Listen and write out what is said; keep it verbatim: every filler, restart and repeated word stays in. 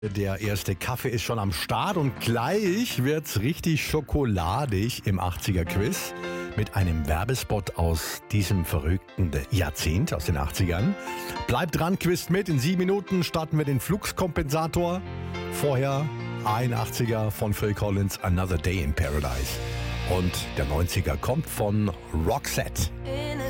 Der erste Kaffee ist schon am Start und gleich wird's richtig schokoladig im achtziger-Quiz mit einem Werbespot aus diesem verrückten Jahrzehnt, aus den achtzigern. Bleibt dran, quizt mit. In sieben Minuten starten wir den Fluxkompensator. Vorher ein achtziger von Phil Collins, Another Day in Paradise. Und der neunziger kommt von Roxette.